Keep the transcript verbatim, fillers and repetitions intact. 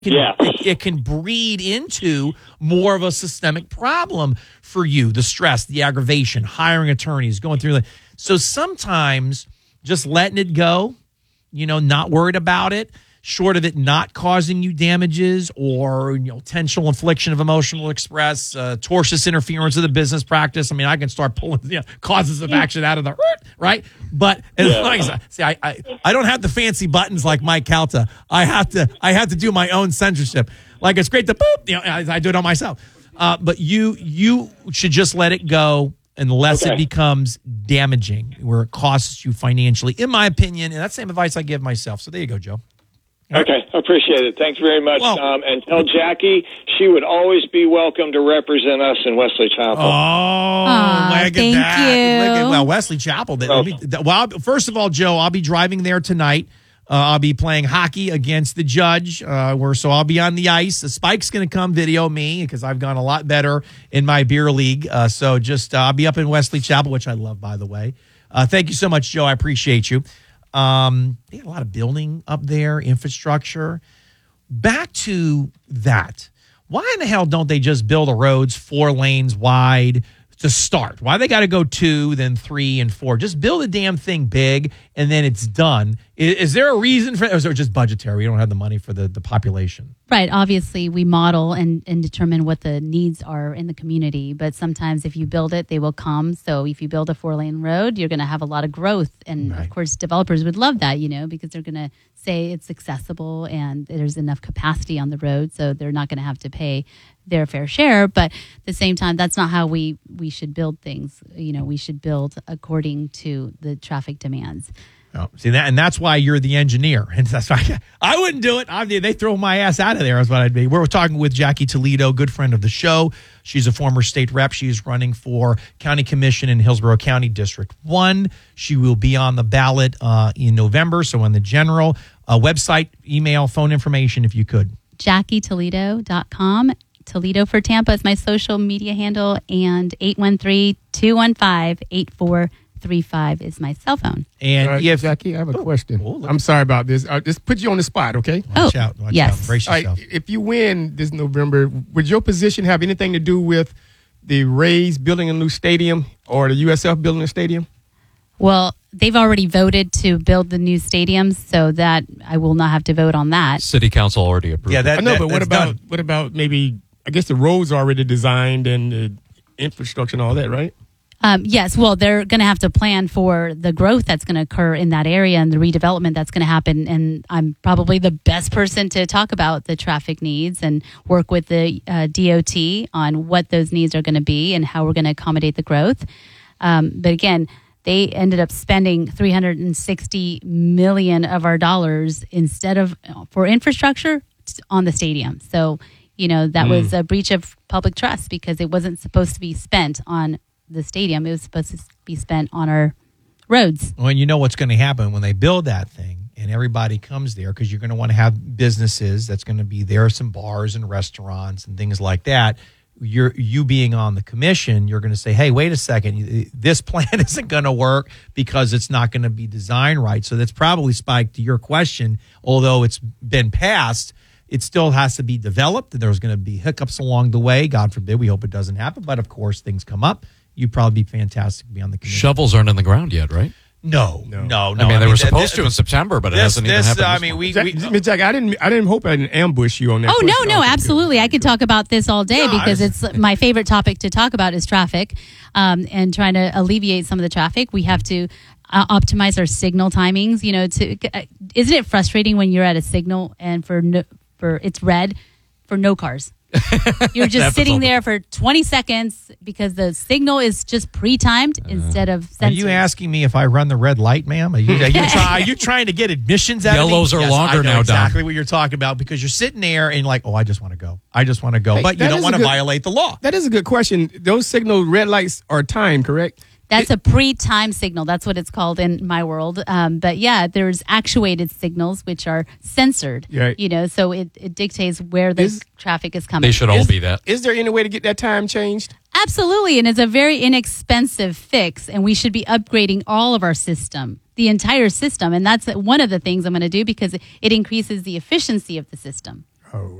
Can, yeah. it, it can breed into more of a systemic problem for you. The stress, the aggravation, hiring attorneys, going through the. So sometimes just letting it go, you know, not worried about it, short of it not causing you damages or, you know, intentional infliction of emotional express, uh, tortious interference of the business practice. I mean, I can start pulling, you know, causes of action out of the, right? But as Yeah. long as I, see, I, I, I don't have the fancy buttons like Mike Calta. I have to, I have to do my own censorship. Like it's great to boop, you know, I, I do it on myself. Uh, but you, you should just let it go unless Okay. it becomes damaging where it costs you financially, in my opinion. And that's the same advice I give myself. So there you go, Joe. Okay, appreciate it. Thanks very much, Well, Tom. And tell Jackie she would always be welcome to represent us in Wesley Chapel. Oh, Aw, look at thank that. you. Look at, well, Wesley Chapel. Did, Oh. well, first of all, Joe, I'll be driving there tonight. Uh, I'll be playing hockey against the Judge. Uh, where so I'll be on the ice. The Spike's going to come video me because I've gone a lot better in my beer league. Uh, so just uh, I'll be up in Wesley Chapel, which I love, by the way. Uh, thank you so much, Joe. I appreciate you. Um, they had a lot of building up there, infrastructure. Back to that. Why in the hell don't they just build the roads four lanes wide to start? Why they got to go two, then three and four? Just build a damn thing big and then it's done. Is, is there a reason for it? Or is it just budgetary? We don't have the money for the, the population. Right. Obviously, we model and, and determine what the needs are in the community. But sometimes if you build it, they will come. So if you build a four-lane road, you're going to have a lot of growth. And, Right. of course, developers would love that, you know, because they're going to say it's accessible and there's enough capacity on the road. So they're not going to have to pay their fair share. But at the same time, that's not how we, we should build things. You know, we should build according to the traffic demands. Oh, see that, and that's why you're the engineer, and that's why I, I wouldn't do it. I mean, they throw my ass out of there. Is what I'd be. We're talking with Jackie Toledo, good friend of the show. She's a former state rep. She's running for county commission in Hillsborough County District One. She will be on the ballot uh, in November. So on the general uh, website, email, phone information, if you could. Jackie Toledo dot com. Toledo for Tampa is my social media handle, and eight one three, two one five, eight four three five is my cell phone. And All right, if Jackie, I have a Oh, question. oh, look. I'm sorry about this. I just put you on the spot, okay? watch Oh, out, watch yes. out, brace All right, yourself. if you win this November, would your position have anything to do with the Rays building a new stadium or the U S F building a stadium? Well, they've already voted to build the new stadiums, so that I will not have to vote on that. City council already approved. Yeah, it. that, I know, that- but what that's about done. what about maybe? I guess the roads are already designed and the infrastructure and all that, right? Um, yes, well, they're going to have to plan for the growth that's going to occur in that area and the redevelopment that's going to happen. And I'm probably the best person to talk about the traffic needs and work with the uh, D O T on what those needs are going to be and how we're going to accommodate the growth. Um, but again, they ended up spending three hundred sixty million of our dollars instead of for infrastructure on the stadium. So, you know, that was a breach of public trust because it wasn't supposed to be spent on the stadium. It was supposed to be spent on our roads. Well, and you know what's going to happen when they build that thing and everybody comes there, because you're going to want to have businesses that's going to be there, some bars and restaurants and things like that. You're you being on the commission, you're going to say, hey, wait a second, this plan isn't going to work because it's not going to be designed right. So that's probably, Spike, to your question, although it's been passed, it still has to be developed. There's going to be hiccups along the way. God forbid, we hope it doesn't happen. But of course, things come up. You'd probably be fantastic to be on the commission. Shovels aren't in the ground yet, right? No, no, no. no. I mean, they were th- supposed th- to in September, but it this, hasn't even this, happened. I this mean, month. we, Jack, we Miz Jack, I didn't. I didn't hope I didn't ambush you on that. Oh, no, question. no, Okay, absolutely. good. I could talk about this all day No, because I- it's my favorite topic to talk about is traffic um, and trying to alleviate some of the traffic. We have to uh, optimize our signal timings. You know, to uh, isn't it frustrating when you're at a signal and for no, for it's red for no cars? You're just Happens sitting all the- there for twenty seconds because the signal is just pre-timed instead of Are censored. you asking me if I run the red light, ma'am? Are you, are you, try, are you trying to get admissions out Yellows of me? are Yes, longer I know now, Don. exactly what you're talking about, because you're sitting there and you're like, oh, I just want to go. I just want to go. Hey, but you that don't is want a to good- violate the law. That is a good question. Those signal red lights are timed, correct? That's a pre-time signal. That's what it's called in my world. Um, but yeah, there's actuated signals which are censored. Right. You know, so it, it dictates where the Is- traffic is coming. They should all Is- be that. Is there any way to get that time changed? Absolutely, and it's a very inexpensive fix, and we should be upgrading all of our system, the entire system, and that's one of the things I'm going to do because it increases the efficiency of the system. Oh,